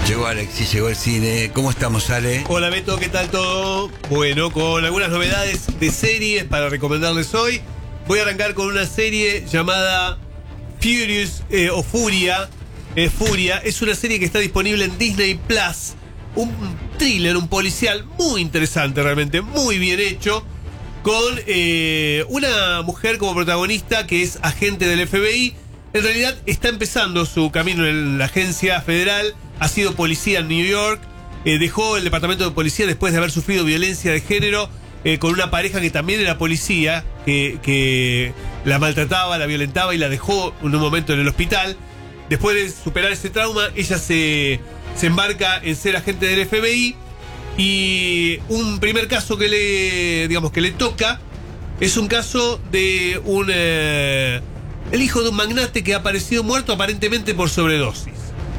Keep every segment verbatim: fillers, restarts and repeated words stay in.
Llegó Alexis, llegó el cine. ¿Cómo estamos, Ale? Hola Beto, ¿qué tal todo? Bueno, con algunas novedades de series para recomendarles hoy. Voy a arrancar con una serie llamada Furious eh, o Furia. Eh, Furia es una serie que está disponible en Disney Plus. Un thriller, un policial muy interesante realmente, muy bien hecho. Con eh, una mujer como protagonista que es agente del F B I. En realidad está empezando su camino en la agencia federal. Ha sido policía en New York, eh, dejó el departamento de policía después de haber sufrido violencia de género eh, con una pareja que también era policía, que, que la maltrataba, la violentaba y la dejó en un momento en el hospital. Después de superar ese trauma, ella se, se embarca en ser agente del F B I y un primer caso que le, digamos, que le toca es un caso de un eh, el hijo de un magnate que ha aparecido muerto aparentemente por sobredosis.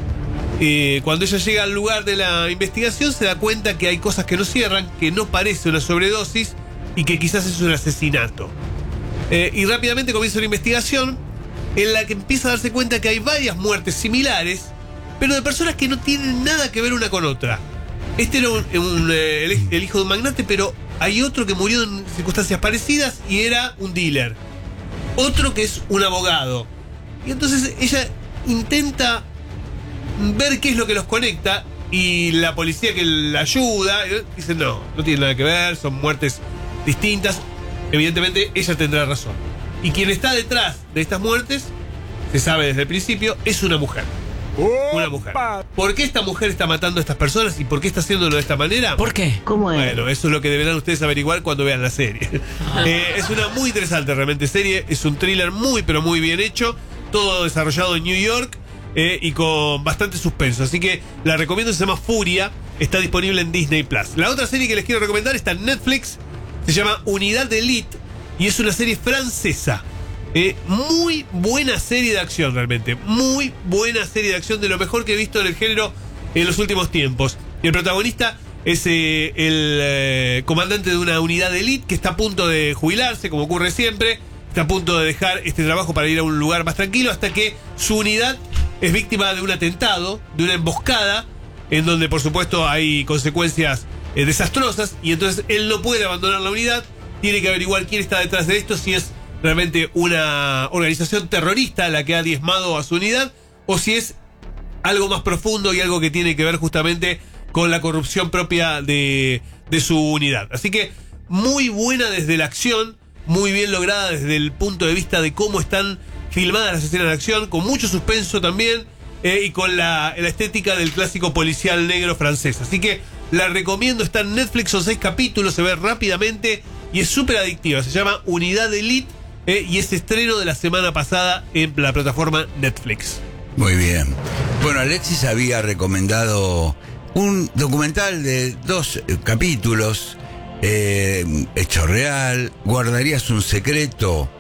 Eh, cuando ella llega al lugar de la investigación se da cuenta que hay cosas que no cierran, que no parece una sobredosis y que quizás es un asesinato. Eh, y rápidamente comienza una investigación en la que empieza a darse cuenta que hay varias muertes similares, pero de personas que no tienen nada que ver una con otra. Este era un, un, eh, el, el hijo de un magnate, pero hay otro que murió en circunstancias parecidas y era un dealer. Otro que es un abogado. Y entonces ella intenta ver qué es lo que los conecta y la policía que la ayuda dice no, no tiene nada que ver, son muertes distintas. Evidentemente ella tendrá razón. Y quien está detrás de estas muertes, se sabe desde el principio, es una mujer. Una mujer. ¿Por qué esta mujer está matando a estas personas y por qué está haciéndolo de esta manera? ¿Por qué? ¿Cómo es? Bueno, eso es lo que deberán ustedes averiguar cuando vean la serie. Ah. Eh, es una muy interesante realmente serie, es un thriller muy pero muy bien hecho, todo desarrollado en New York. Eh, y con bastante suspenso. Así que la recomiendo, se llama Furia. Está disponible en Disney Plus. La otra serie que les quiero recomendar está en Netflix. Se llama Unidad de Elite y es una serie francesa. eh, Muy buena serie de acción realmente. Muy buena serie de acción, de lo mejor que he visto en el género en los últimos tiempos. Y el protagonista es eh, el eh, comandante de una unidad de elite que está a punto de jubilarse, como ocurre siempre. Está a punto de dejar este trabajo para ir a un lugar más tranquilo, hasta que su unidad es víctima de un atentado, de una emboscada, en donde por supuesto hay consecuencias eh, desastrosas, y entonces él no puede abandonar la unidad, tiene que averiguar quién está detrás de esto, si es realmente una organización terrorista la que ha diezmado a su unidad, o si es algo más profundo y algo que tiene que ver justamente con la corrupción propia de, de su unidad. Así que muy buena desde la acción, muy bien lograda desde el punto de vista de cómo están filmadas las escenas de acción, con mucho suspenso también, eh, y con la, la estética del clásico policial negro francés. Así que la recomiendo, está en Netflix, son seis capítulos, se ve rápidamente y es súper adictiva. Se llama Unidad Elite eh, y es estreno de la semana pasada en la plataforma Netflix. Muy bien. Bueno, Alexis había recomendado un documental de dos eh, capítulos, eh, hecho real, guardarías un secreto.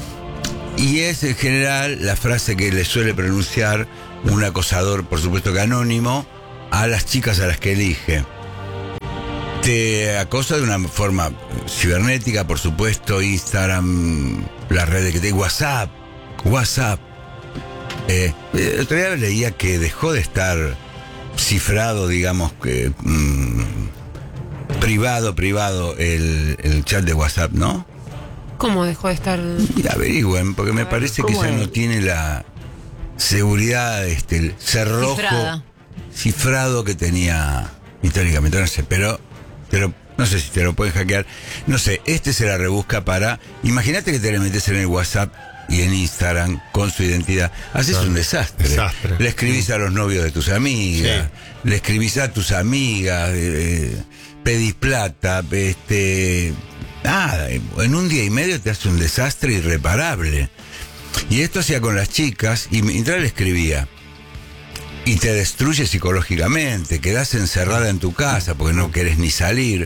Y es en general la frase que le suele pronunciar un acosador, por supuesto que anónimo, a las chicas a las que elige. Te acosa de una forma cibernética, por supuesto, Instagram, las redes que te... WhatsApp, WhatsApp. Eh, el otro día leía que dejó de estar cifrado, digamos, que mmm, privado, privado el, el chat de WhatsApp, ¿no? ¿Cómo dejó de estar? Y averigüen, porque me parece que ya no tiene la seguridad, este, el cerrojo Cifrada. cifrado que tenía históricamente, no sé, pero, pero no sé si te lo pueden hackear, no sé, este se la rebusca para, imagínate que te le metes en el WhatsApp y en Instagram con su identidad, haces claro. un desastre. desastre. Le escribís a los novios de tus amigas, sí. le escribís a tus amigas, eh, pedís plata, este... Nada, en un día y medio te hace un desastre irreparable. Y esto hacía con las chicas, y mientras le escribía, y te destruye psicológicamente, quedás encerrada en tu casa porque no querés ni salir.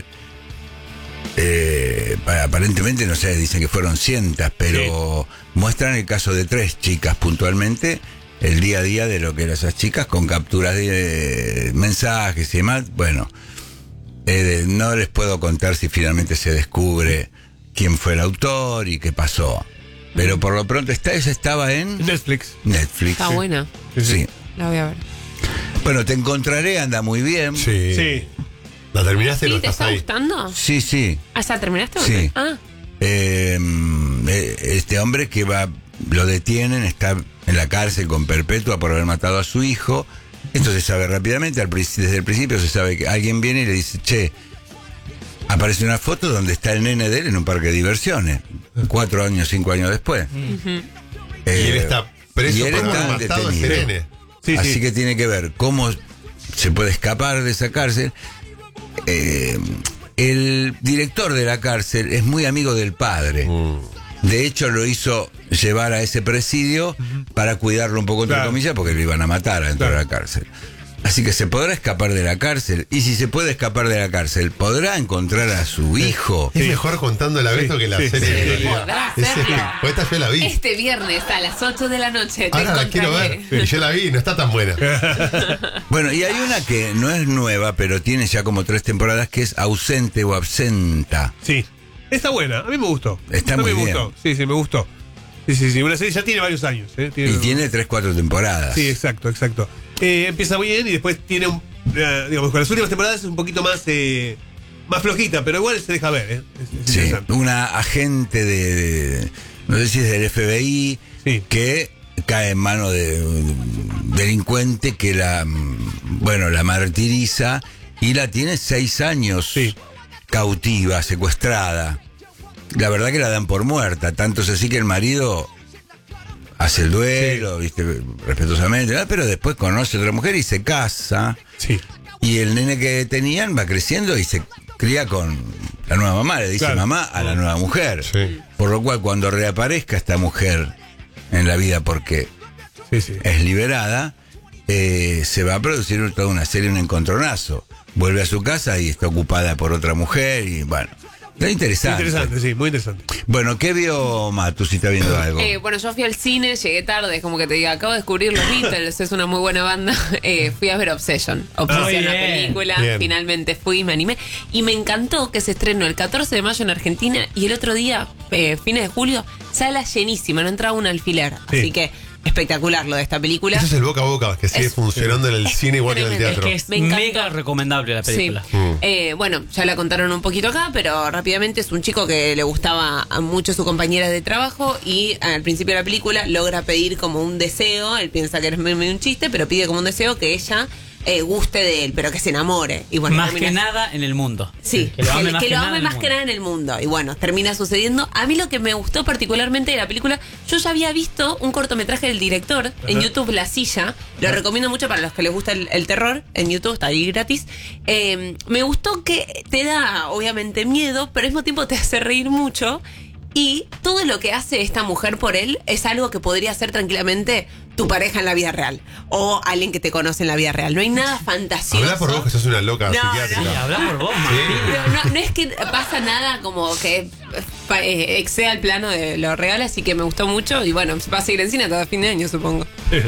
Eh, aparentemente, no sé, dicen que fueron cientos, pero sí. muestran el caso de tres chicas puntualmente, el día a día de lo que eran esas chicas, con capturas de mensajes y demás. Bueno, Eh, no les puedo contar si finalmente se descubre quién fue el autor y qué pasó. Pero por lo pronto está, esa estaba en Netflix. Netflix. Está buena. Sí. La voy a ver. Bueno, Te encontraré, anda muy bien. Sí. Sí. ¿La terminaste o ¿Sí? no ¿Te estás está ahí? gustando? Sí, sí. ¿Ah, ya terminaste? Sí. Ah, Eh, este hombre que va, lo detienen, está en la cárcel con perpetua por haber matado a su hijo. Esto se sabe rápidamente, al, desde el principio se sabe que alguien viene y le dice, che, aparece una foto donde está el nene de él en un parque de diversiones, cuatro años, cinco años después. uh-huh. Eh, Y él está preso y él por está haber matado a ese detenido. nene. Sí, Así sí. que tiene que ver cómo se puede escapar de esa cárcel. Eh, el director de la cárcel es muy amigo del padre. Mm. De hecho, lo hizo llevar a ese presidio para cuidarlo un poco, entre Claro. comillas, porque lo iban a matar adentro Claro. de la cárcel. Así que se podrá escapar de la cárcel. Y si se puede escapar de la cárcel, ¿podrá encontrar a su hijo? Es mejor contando la Beto Sí, que la sí, serie. sí, en sí. realidad. Podrá Es hacerlo. este- pues esta yo la vi. Este viernes a las ocho de la noche. Te Ahora la quiero ver. encontraré. Y yo la vi, no está tan buena. Bueno, y hay una que no es nueva, pero tiene ya como tres temporadas, que es Ausente o Absenta. Sí. Está buena, a mí me gustó. Está a mí muy me bien. gustó. Sí, sí, me gustó. Sí, sí, sí. Una serie ya tiene varios años. ¿eh? Y tiene tres, cuatro temporadas. Sí, exacto, exacto. Eh, empieza muy bien y después tiene un. eh, digamos, con las últimas temporadas es un poquito más. Eh, más flojita, pero igual se deja ver, ¿eh? Es, es Sí, interesante. una agente de, de- no sé si es del F B I, Sí. que cae en manos de un delincuente que la, mm, bueno, la martiriza y la tiene seis años Sí. cautiva, secuestrada. La verdad que la dan por muerta, tanto es así que el marido hace el duelo, viste, respetuosamente, ¿verdad? Pero después conoce a otra mujer y se casa. Sí. Y el nene que tenían va creciendo y se cría con la nueva mamá, le dice Claro. mamá a la nueva mujer. Sí. Por lo cual, cuando reaparezca esta mujer en la vida porque Sí, sí. es liberada, eh, se va a producir toda una serie, un encontronazo. Vuelve a su casa y está ocupada por otra mujer y bueno, está interesante. Interesante, sí, muy interesante. Bueno, ¿qué vio Matu si está viendo algo? Eh, bueno, yo fui al cine, llegué tarde, es como que te diga, acabo de descubrir los Beatles, es una muy buena banda. Eh, fui a ver Obsession. Obsession, Muy la bien, película. bien. Finalmente fui, me animé. Y me encantó que se estrenó el catorce de mayo en Argentina y el otro día, eh, fines de julio, sala llenísima, no entraba un alfiler. Sí. Así que espectacular lo de esta película. Eso es el boca a boca, que sigue Es- funcionando en el es cine igual que en el tremendo. teatro. Es que Me es encantó. mega recomendable la película. Sí. Mm. Eh, bueno, ya la contaron un poquito acá, pero rápidamente es un chico que le gustaba a mucho su compañera de trabajo y al principio de la película logra pedir como un deseo, él piensa que es medio medio un chiste, pero pide como un deseo que ella eh, guste de él, pero que se enamore. Y bueno, Más termina- que nada en el mundo. Sí, que lo ame más, que que, lo nada ame en el más que mundo. nada en el mundo. Y bueno, termina sucediendo. A mí lo que me gustó particularmente de la película, yo ya había visto un cortometraje del director en YouTube, La Silla. Lo recomiendo mucho para los que les gusta el, el terror. En YouTube está ahí gratis. Eh, me gustó que te da, obviamente, miedo, pero al mismo tiempo te hace reír mucho. Y todo lo que hace esta mujer por él es algo que podría ser tranquilamente tu pareja en la vida real. O alguien que te conoce en la vida real. No hay nada fantasioso. Habla por vos que sos una loca No, psiquiátrica. Sí, habla por vos, Sí. Martín. No, no, no es que pasa nada como que pa- eh, exceda el plano de lo real, así que me gustó mucho y bueno, va a seguir en cine hasta fin de año, supongo.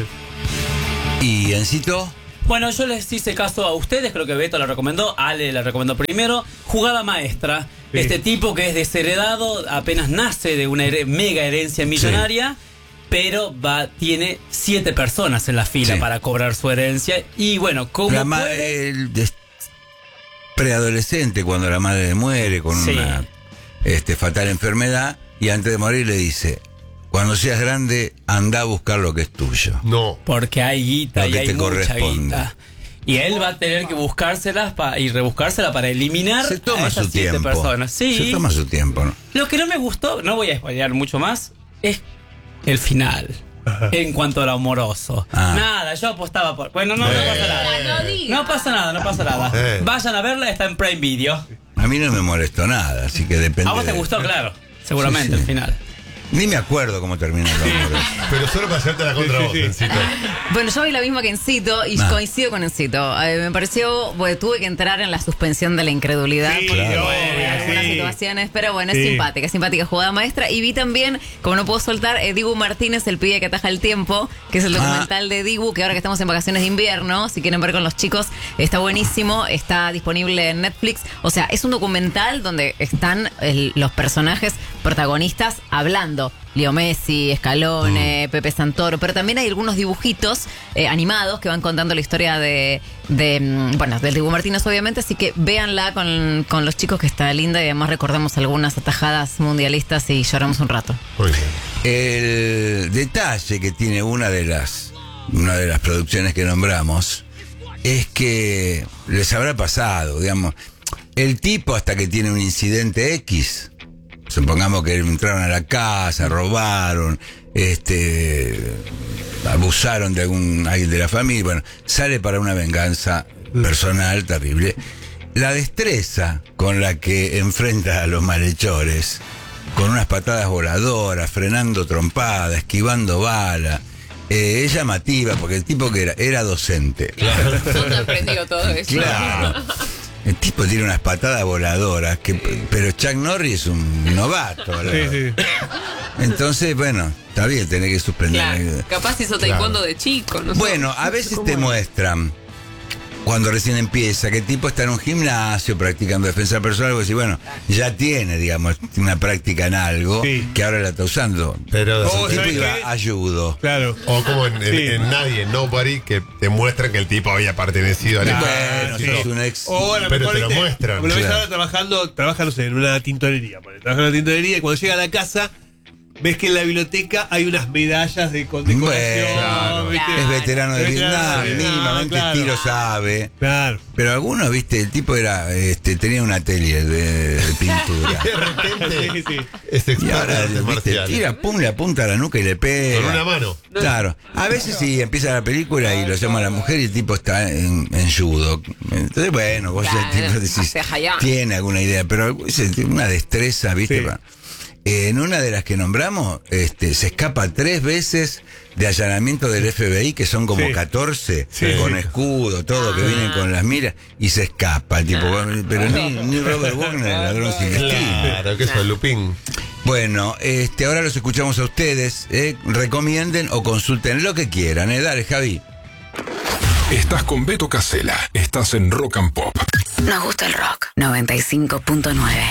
¿Y Encito? Bueno, yo les hice caso a ustedes, creo que Beto la recomendó, Ale la recomendó primero. Jugada maestra. Sí. Este tipo que es desheredado, apenas nace de una her- mega herencia millonaria, pero va tiene siete personas en la fila Sí. para cobrar su herencia. Y bueno, ¿cómo La ma- puede? el- es preadolescente cuando la madre muere con Sí. una este, fatal enfermedad y antes de morir le dice, cuando seas grande anda a buscar lo que es tuyo. No. Porque hay guita Lo y que hay te mucha corresponde. guita. Y él va a tener que buscárselas pa- y rebuscárselas para eliminar Se a toma esas su siete tiempo. personas. Sí. Se toma su tiempo, ¿no? Lo que no me gustó, no voy a spoilear mucho más, es el final. En cuanto a lo amoroso. Ah. Nada, yo apostaba por. Bueno, no, no pasa nada. No digas. No pasa nada, no pasa nada. Eh. Vayan a verla, está en Prime Video. A mí no me molestó nada, así que depende. A vos te de- gustó, claro. Seguramente Sí, sí. el final. Ni me acuerdo cómo terminó el amor. Pero solo para hacerte la contra Sí, sí, vos, sí. Encito. Bueno, yo vi la misma que Encito y Ah. coincido con Encito. Eh, me pareció, bueno, tuve que entrar en la suspensión de la incredulidad. Sí, porque claro. en algunas sí. situaciones, pero bueno, Sí. es simpática, es simpática jugada maestra. Y vi también, como no puedo soltar, eh, Dibu Martínez, el pibe que ataja el tiempo, que es el Ah. documental de Dibu, que ahora que estamos en vacaciones de invierno, si quieren ver con los chicos, está buenísimo, está disponible en Netflix. O sea, es un documental donde están el- los personajes protagonistas hablando. hablando Leo Messi, Scalone, mm. Pepe Santoro, pero también hay algunos dibujitos eh, animados que van contando la historia de, de bueno, del Dibu Martínez, obviamente, así que véanla con, con los chicos, que está linda, y además recordamos algunas atajadas mundialistas y lloramos un rato. Muy bien. El detalle que tiene una de las una de las producciones que nombramos es que les habrá pasado, digamos, el tipo hasta que tiene un incidente X, supongamos que entraron a la casa, robaron, este, abusaron de algún alguien de la familia, bueno, sale para una venganza personal terrible. La destreza con la que enfrenta a los malhechores, con unas patadas voladoras, frenando trompada, esquivando bala, eh, es llamativa, porque el tipo que era, era docente. Claro. ¿Dónde aprendió todo eso? Claro. El tipo tiene unas patadas voladoras, que, pero Chuck Norris es un novato. Sí, sí. Entonces, bueno, está bien, tenés que suspender. Claro. Capaz hizo taekwondo claro. de chico, no sé. Bueno, a veces te muestran, cuando recién empieza, que el tipo está en un gimnasio practicando defensa personal, y bueno, ya tiene, digamos, una práctica en algo, sí. que ahora la está usando. Pero oh, el tipo iba a ayudo. Claro. O como en, en, sí. en Nadie, en Nobody, que te muestran que el tipo había pertenecido a la... Bueno, sí. es un ex... O bueno, pero te lo muestran. Como lo ves ahora trabajando, trabaja, no sé, en una tintorería. Trabaja en una tintorería y cuando llega a la casa, ves que en la biblioteca hay unas medallas de condecoración. Bueno, claro, es veterano de Vietnam, mínimamente claro. tiro sabe. Claro. Pero algunos, viste, el tipo era, este, tenía un atelier de, de pintura. De repente sí, sí. es experto y ahora, de viste, tira, pum, le apunta a la nuca y le pega. Con una mano. Claro. A veces sí, empieza la película y lo llama la mujer y el tipo está en, en judo. Entonces, bueno, vos claro, ya tipo, decís, tiene alguna idea, pero es una destreza, viste, sí. para... En una de las que nombramos, este, se escapa tres veces de allanamiento del F B I, que son como sí. catorce, sí. con escudo, todo, ah. que vienen con las miras, y se escapa, tipo, ah. pero ni, ni Robert Wagner, el ladrón sin destino. Claro, que eso es Lupin. Bueno, este, ahora los escuchamos a ustedes, eh, recomienden o consulten lo que quieran, eh, dale, Javi. Estás con Beto Casella, estás en Rock and Pop. Nos gusta el rock, noventa y cinco punto nueve.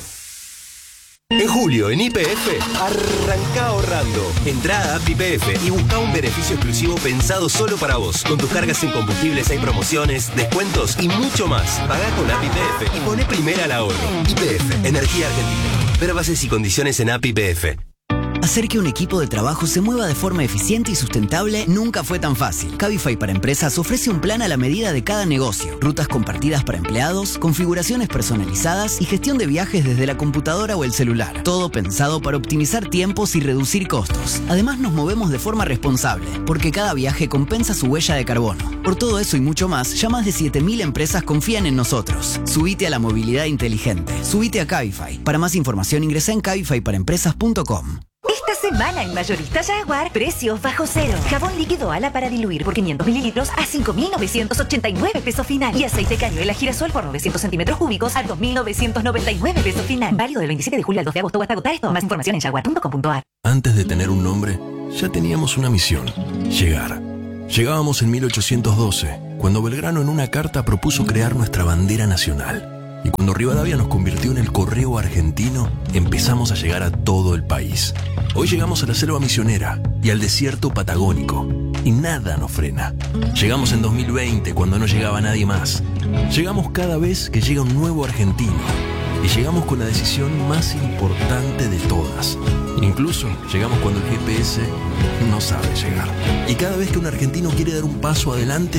En julio, en Y P F, arranca ahorrando. Entrá a App Y P F y busca un beneficio exclusivo pensado solo para vos. Con tus cargas en combustibles hay promociones, descuentos y mucho más. Pagá con App Y P F y poné primera al ahorro. Y P F, Energía Argentina. Ver bases y condiciones en App Y P F. Hacer que un equipo de trabajo se mueva de forma eficiente y sustentable nunca fue tan fácil. Cabify para Empresas ofrece un plan a la medida de cada negocio. Rutas compartidas para empleados, configuraciones personalizadas y gestión de viajes desde la computadora o el celular. Todo pensado para optimizar tiempos y reducir costos. Además nos movemos de forma responsable, porque cada viaje compensa su huella de carbono. Por todo eso y mucho más, ya más de siete mil empresas confían en nosotros. Subite a la movilidad inteligente. Subite a Cabify. Para más información ingresa en cabify para empresas punto com. Esta semana en Mayorista Jaguar, precios bajo cero. Jabón líquido ala para diluir por quinientos mililitros a cinco mil novecientos ochenta y nueve pesos final. Y aceite cañuela girasol por novecientos centímetros cúbicos a dos mil novecientos noventa y nueve pesos final. Válido del veintisiete de julio al dos de agosto o hasta agotar esto. Más información en jaguar punto com punto a r. Antes de tener un nombre, ya teníamos una misión: llegar. Llegábamos en mil ochocientos doce, cuando Belgrano en una carta propuso crear nuestra bandera nacional. Y cuando Rivadavia nos convirtió en el correo argentino, empezamos a llegar a todo el país. Hoy llegamos a la selva misionera y al desierto patagónico. Y nada nos frena. Llegamos en dos mil veinte, cuando no llegaba nadie más. Llegamos cada vez que llega un nuevo argentino. Y llegamos con la decisión más importante de todas. Incluso llegamos cuando el G P S no sabe llegar. Y cada vez que un argentino quiere dar un paso adelante,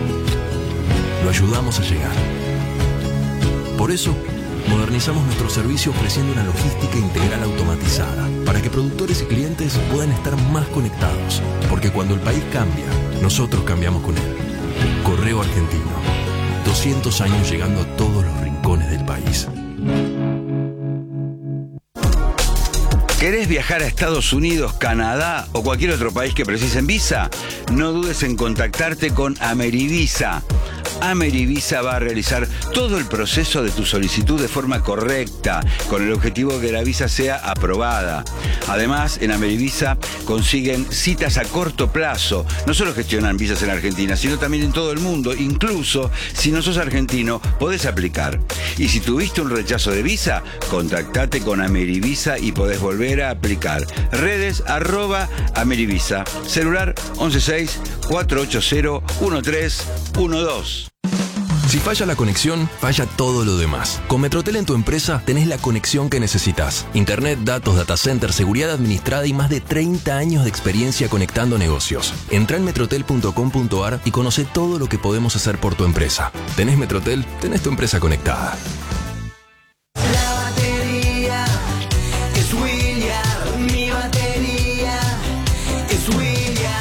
lo ayudamos a llegar. Por eso, modernizamos nuestro servicio ofreciendo una logística integral automatizada para que productores y clientes puedan estar más conectados. Porque cuando el país cambia, nosotros cambiamos con él. Correo Argentino. doscientos años llegando a todos los rincones del país. ¿Querés viajar a Estados Unidos, Canadá o cualquier otro país que precisen visa? No dudes en contactarte con Amerivisa. Amerivisa va a realizar todo el proceso de tu solicitud de forma correcta, con el objetivo de que la visa sea aprobada. Además, en Amerivisa consiguen citas a corto plazo. No solo gestionan visas en Argentina, sino también en todo el mundo. Incluso, si no sos argentino, podés aplicar. Y si tuviste un rechazo de visa, contactate con Amerivisa y podés volver a aplicar. Redes arroba Amerivisa. Celular once seis, cuatro ocho cero, uno tres uno dos. Si falla la conexión, falla todo lo demás. Con Metrotel en tu empresa tenés la conexión que necesitas. Internet, datos, data center, seguridad administrada y más de treinta años de experiencia conectando negocios. Entrá en metrotel punto com punto a r y conoce todo lo que podemos hacer por tu empresa. ¿Tenés Metrotel? Tenés tu empresa conectada. La batería es William, mi batería es William.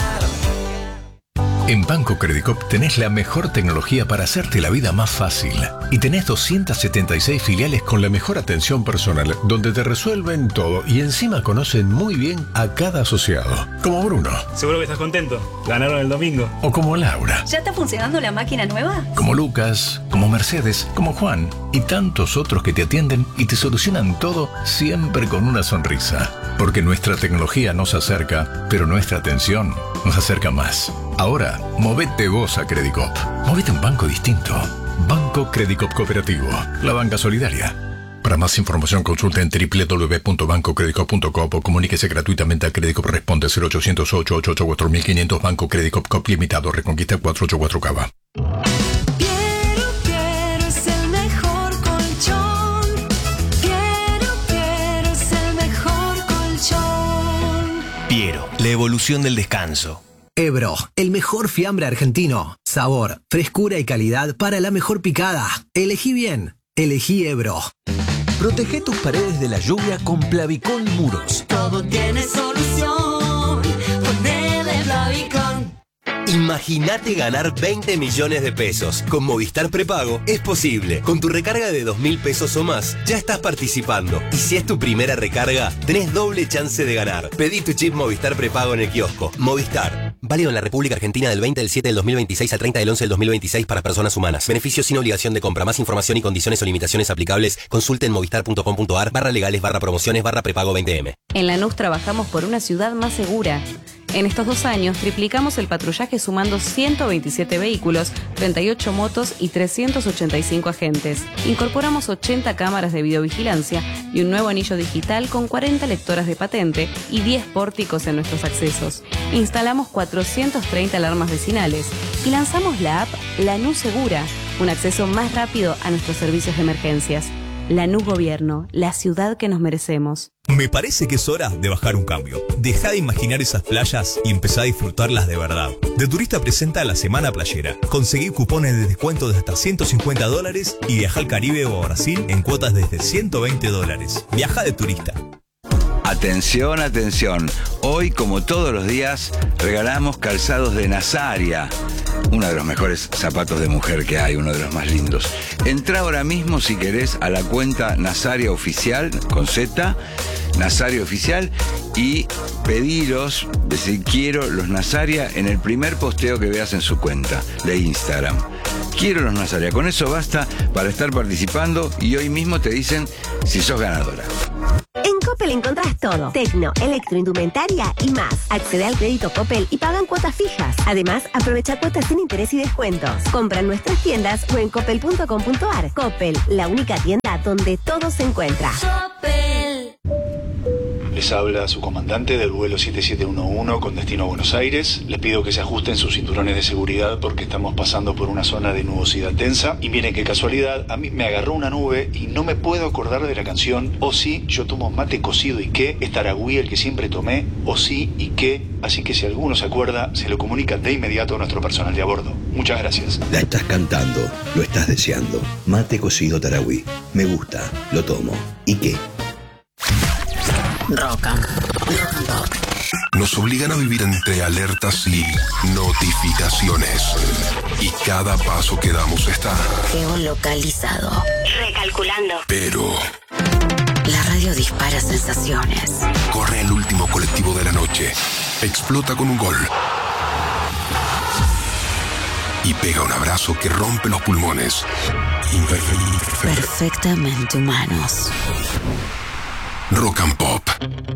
En Banco Credicop tenés la mejor tecnología para hacerte la vida más fácil. Y tenés doscientas setenta y seis filiales con la mejor atención personal, donde te resuelven todo y encima conocen muy bien a cada asociado. Como Bruno. Seguro que estás contento. Ganaron el domingo. O como Laura. ¿Ya está funcionando la máquina nueva? Como Lucas, como Mercedes, como Juan y tantos otros que te atienden y te solucionan todo siempre con una sonrisa. Porque nuestra tecnología nos acerca, pero nuestra atención nos acerca más. Ahora, movete vos a Credicop. Movete a un banco distinto. Banco Credicop Cooperativo. La banca solidaria. Para más información consulta en doble u doble u doble u punto banco credicop punto com o comuníquese gratuitamente a Credicop. Responde cero ochocientos ocho ocho ocho cuatro mil quinientos. Banco Credicop Cop Limitado. Reconquista cuatro ocho cuatro Cava. Piero, Piero es el mejor colchón. Piero, Piero es el mejor colchón. Piero, la evolución del descanso. Ebro, el mejor fiambre argentino. Sabor, frescura y calidad para la mejor picada. Elegí bien. Elegí Ebro. Protege tus paredes de la lluvia con Plavicol Muros. Todo tiene solución. Ponele Plavicol. Imagínate ganar veinte millones de pesos. Con Movistar Prepago es posible. Con tu recarga de dos mil pesos o más, ya estás participando. Y si es tu primera recarga, tenés doble chance de ganar. Pedí tu chip Movistar Prepago en el kiosco. Movistar. Válido en la República Argentina del veinte del siete del dos mil veintiséis al treinta del once del dos mil veintiséis para personas humanas. Beneficios sin obligación de compra. Más información y condiciones o limitaciones aplicables. Consulte en movistar punto com punto a r barra legales barra promociones barra prepago veinte eme. En Lanús trabajamos por una ciudad más segura. En estos dos años triplicamos el patrullaje sumando ciento veintisiete vehículos, treinta y ocho motos y trescientos ochenta y cinco agentes. Incorporamos ochenta cámaras de videovigilancia y un nuevo anillo digital con cuarenta lectoras de patente y diez pórticos en nuestros accesos. Instalamos cuatrocientas treinta alarmas vecinales y lanzamos la app Lanús Segura, un acceso más rápido a nuestros servicios de emergencias. Lanús Gobierno, la ciudad que nos merecemos. Me parece que es hora de bajar un cambio. Deja de imaginar esas playas y empezá a disfrutarlas de verdad. De Turista presenta la Semana Playera. Conseguí cupones de descuento de hasta ciento cincuenta dólares y viaja al Caribe o a Brasil en cuotas desde ciento veinte dólares. Viaja de Turista. Atención, atención. Hoy, como todos los días, regalamos calzados de Nazaria. Uno de los mejores zapatos de mujer que hay, uno de los más lindos. Entrá ahora mismo, si querés, a la cuenta Nazaria Oficial, con Z, Nazaria Oficial, y pedilos, decir quiero los Nazaria en el primer posteo que veas en su cuenta de Instagram. Quiero los Nazaria. Con eso basta para estar participando y hoy mismo te dicen si sos ganadora. En Coppel encontrás todo. Tecno, electroindumentaria y más. Accede al crédito Coppel y pagan cuotas fijas. Además, aprovecha cuotas sin interés y descuentos. Compra en nuestras tiendas o en coppel punto com punto a r. Coppel, la única tienda donde todo se encuentra. Coppel. Les habla su comandante del vuelo siete siete uno uno con destino a Buenos Aires. Les pido que se ajusten sus cinturones de seguridad porque estamos pasando por una zona de nubosidad tensa. Y miren qué casualidad, a mí me agarró una nube y no me puedo acordar de la canción O sí, yo tomo mate cocido y qué, es Taragüí el que siempre tomé, O sí y qué. Así que si alguno se acuerda, se lo comunica de inmediato a nuestro personal de a bordo. Muchas gracias. La estás cantando, lo estás deseando. Mate cocido Taragüí. Me gusta, lo tomo. ¿Y qué? Rock and Pop. Nos obligan a vivir entre alertas y notificaciones. Y cada paso que damos está Geolocalizado. Recalculando. Pero la radio dispara sensaciones. Corre el último colectivo de la noche. Explota con un gol. y pega un abrazo que rompe los pulmones. Imperfecto. Perfectamente humanos. Rock and Pop.